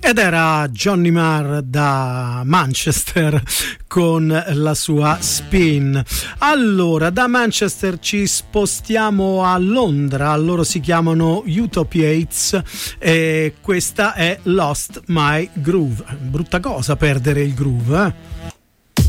Ed era Johnny Marr da Manchester con la sua Spin. Allora, da Manchester ci spostiamo a Londra. Loro si chiamano Utopiates e questa è Lost My Groove. Brutta cosa perdere il groove, eh?